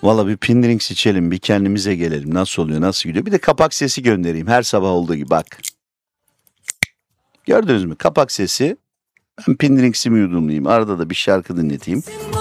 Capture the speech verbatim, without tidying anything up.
Valla bir Pindirings içelim, bir kendimize gelelim. Nasıl oluyor, nasıl gidiyor? Bir de kapak sesi göndereyim her sabah olduğu gibi bak. Gördünüz mü? Kapak sesi. Ben Pindirings'imi yudumlayayım. Arada da bir şarkı dinleteyim.